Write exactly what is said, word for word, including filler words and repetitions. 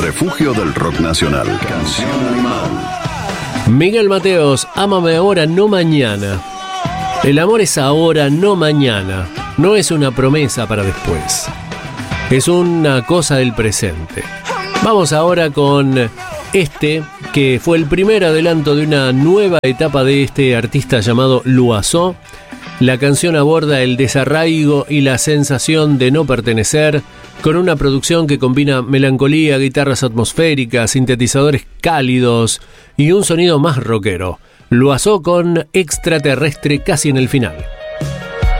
refugio del rock nacional. Canción Animal. Miguel Mateos, Ámame ahora, no mañana. El amor es ahora, no mañana. No es una promesa para después. Es una cosa del presente. Vamos ahora con este, que fue el primer adelanto de una nueva etapa de este artista llamado Loiseau. La canción aborda el desarraigo y la sensación de no pertenecer, con una producción que combina melancolía, guitarras atmosféricas, sintetizadores cálidos y un sonido más rockero. Loiseau con Extraterrestre casi en el final.